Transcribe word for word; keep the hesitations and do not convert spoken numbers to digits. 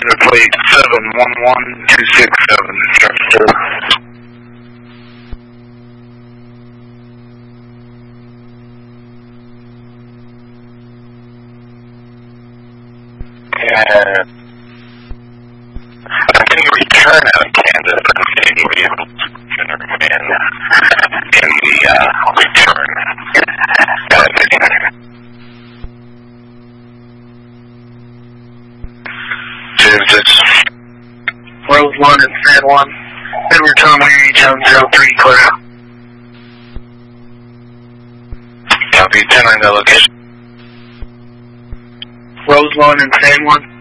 Canada plate seven one one two six seven, Chester. Uh, I'm going to return out of Canada, but I'm going to be able to remain in the uh, return. Genesis. Rose one and San one. Edward Tom Harry John zero three, clear out. Copy, ten nine, the location. Rose one and San one.